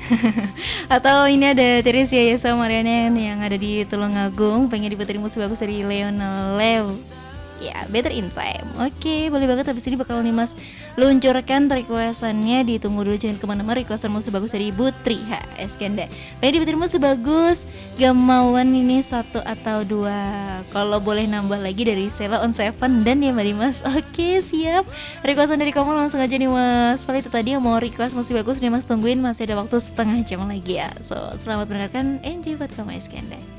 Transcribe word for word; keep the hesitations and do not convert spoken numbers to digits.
Atau ini ada Teresia Yesa Mariana yang ada di Tulungagung, pengen diputerin musik bagus dari Leonel Lew. Ya, Better in Time. Oke, boleh banget. Habis ini bakal nih Mas luncurkan requestannya. Ditunggu dulu, jangan kemana-mana. Requestan musik bagus dari Putri H. Eskenda. Pengen diputerin musik bagus, gak mauan ini satu atau dua. Kalau boleh nambah lagi dari Sela on Seven dan ya Mbak Dimas. Oke, siap. Requestan dari kamu langsung aja nih Mas. Paling itu tadi yang mau request musik bagus nih Mas, tungguin, masih ada waktu setengah jam lagi ya. So, selamat mendengarkan. Enjoy buat kamu Eskenda.